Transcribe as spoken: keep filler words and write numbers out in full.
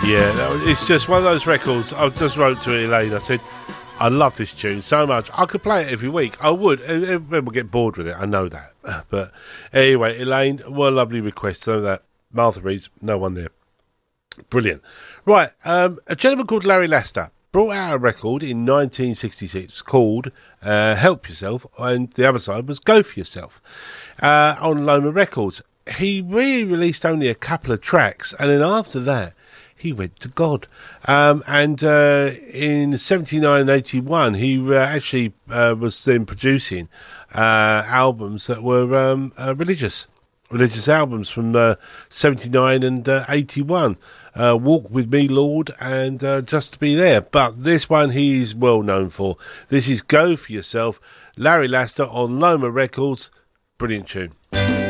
Yeah, it's just one of those records. I just wrote to Elaine. I said, I love this tune so much. I could play it every week. I would. Everyone will get bored with it. I know that. But anyway, Elaine, what a lovely request. So that Martha Reeves, no one there. Brilliant. Right, um, a gentleman called Larry Laster brought out a record in nineteen sixty-six called uh, Help Yourself, and the other side was Go For Yourself, uh, on Loma Records. He really released only a couple of tracks, and then after that, he went to God. Um, and uh, in seventy-nine and eighty-one, he uh, actually uh, was then producing uh, albums that were um, uh, religious, religious albums from uh, seventy-nine and uh, eighty-one. Uh, Walk With Me, Lord, and uh, Just To Be There. But this one he's well known for. This is Go For Yourself, Larry Laster on Loma Records. Brilliant tune.